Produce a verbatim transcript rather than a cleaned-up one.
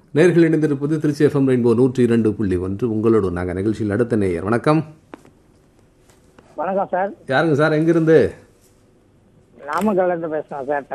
நேர்கள் இணைந்திருப்பது Trichy FM rainbow நூற்றி இரண்டு புள்ளி ஒன்று. உங்களோடு நாங்கள் நிகழ்ச்சியில் அடுத்த நேயர். வணக்கம். வணக்கம் சார். யாருங்க சார்? எங்கிருந்து? நாமக்கல்ல இருந்து பேசுறேன் சார்.